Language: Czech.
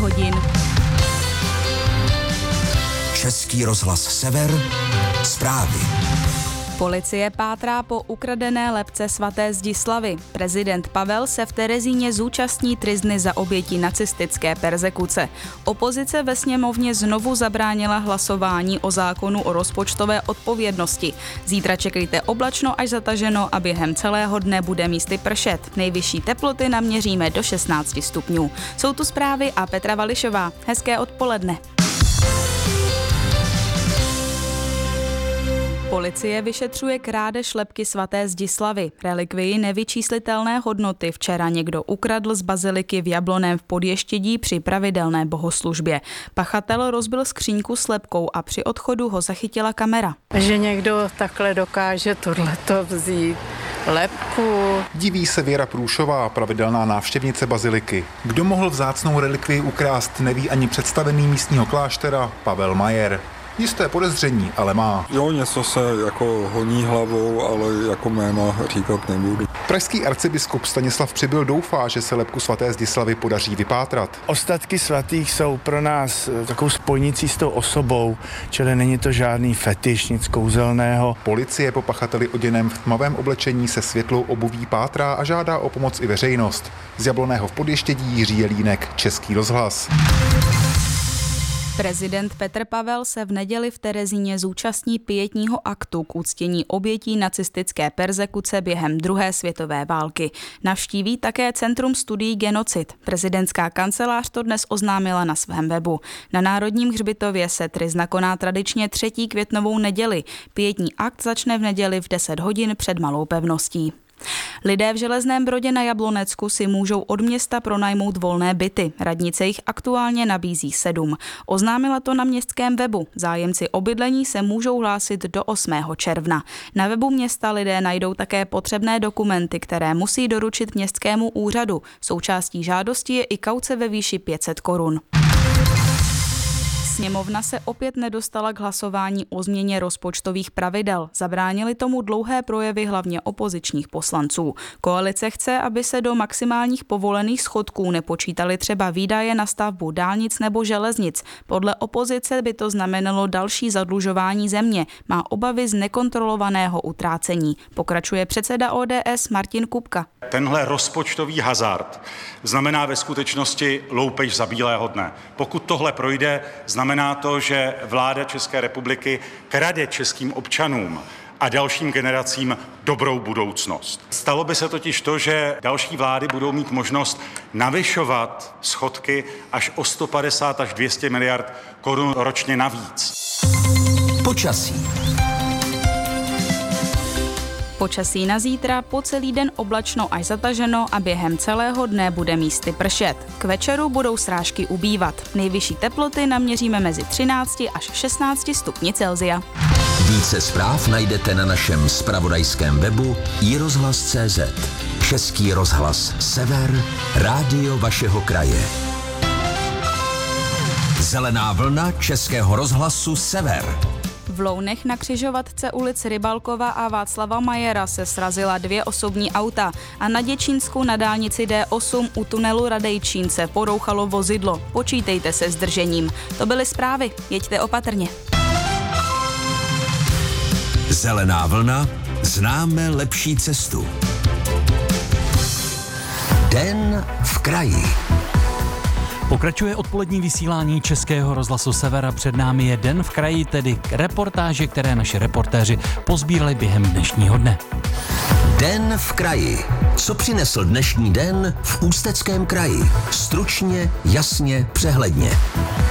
hodin. Český rozhlas Sever, zprávy. Policie pátrá po ukradené lebce svaté Zdislavy. Prezident Pavel se v Terezíně zúčastní tryzny za oběti nacistické perzekuce. Opozice ve sněmovně znovu zabránila hlasování o zákonu o rozpočtové odpovědnosti. Zítra čekejte oblačno až zataženo a během celého dne bude místy pršet. Nejvyšší teploty naměříme do 16 stupňů. Jsou tu zprávy a Petra Vališová. Hezké odpoledne. Policie vyšetřuje krádež lebky svaté Zdislavy. Relikvii nevyčíslitelné hodnoty včera někdo ukradl z baziliky v Jablonném v Podještědí při pravidelné bohoslužbě. Pachatel rozbil skříňku s lebkou a při odchodu ho zachytila kamera. Že někdo takhle dokáže tohleto vzít. Lebku. Diví se Věra Průšová, pravidelná návštěvnice baziliky. Kdo mohl vzácnou relikvii ukrást, neví ani představený místního kláštera Pavel Majer. Jisté podezření, ale má. Jo, něco se jako honí hlavou, ale jako jméno říkat nebudu. Pražský arcibiskup Stanislav Přibyl doufá, že se lebku svaté Zdislavy podaří vypátrat. Ostatky svatých jsou pro nás takovou spojnicí s tou osobou, čili není to žádný fetiš, nic kouzelného. Policie po pachateli oděném v tmavém oblečení se světlou obuví pátrá a žádá o pomoc i veřejnost. Z Jablonného v Podještědí Jiří Jelínek, Český rozhlas. Prezident Petr Pavel se v neděli v Terezíně zúčastní pietního aktu k uctění obětí nacistické perzekuce během druhé světové války. Navštíví také Centrum studií genocid. Prezidentská kancelář to dnes oznámila na svém webu. Na Národním hřbitově se tryzna koná tradičně 3. květnovou neděli. Pietní akt začne v neděli v 10 hodin před Malou pevností. Lidé v Železném Brodě na Jablonecku si můžou od města pronajmout volné byty. Radnice jich aktuálně nabízí 7. Oznámila to na městském webu. Zájemci o bydlení se můžou hlásit do 8. června. Na webu města lidé najdou také potřebné dokumenty, které musí doručit městskému úřadu. Součástí žádosti je i kauce ve výši 500 korun. Sněmovna se opět nedostala k hlasování o změně rozpočtových pravidel. Zabránili tomu dlouhé projevy hlavně opozičních poslanců. Koalice chce, aby se do maximálních povolených schodků nepočítaly třeba výdaje na stavbu dálnic nebo železnic. Podle opozice by to znamenalo další zadlužování země. Má obavy z nekontrolovaného utrácení. Pokračuje předseda ODS Martin Kupka. Tenhle rozpočtový hazard znamená ve skutečnosti loupež za bílého dne. Pokud tohle projde, znamená to, že vláda České republiky krade českým občanům a dalším generacím dobrou budoucnost. Stalo by se totiž to, že další vlády budou mít možnost navyšovat schodky až o 150 až 200 miliard korun ročně navíc. Počasí. Počasí na zítra, po celý den oblačno až zataženo a během celého dne bude místy pršet. K večeru budou srážky ubývat. Nejvyšší teploty naměříme mezi 13 až 16 stupni Celsia. Více zpráv najdete na našem zpravodajském webu iRozhlas.cz. Český rozhlas Sever, rádio vašeho kraje. Zelená vlna Českého rozhlasu Sever. V Lounech na křižovatce ulic Rybalkova a Václava Majera se srazila 2 osobní auta a na Děčínsku na dálnici D8 u tunelu Radejčín se porouchalo vozidlo. Počítejte se zdržením. To byly zprávy. Jeďte opatrně. Zelená vlna, známe lepší cestu. Den v kraji. Pokračuje odpolední vysílání Českého rozhlasu Sever. Před námi je Den v kraji, tedy reportáže, které naši reportéři pozbírali během dnešního dne. Den v kraji. Co přinesl dnešní den v Ústeckém kraji? Stručně, jasně, přehledně.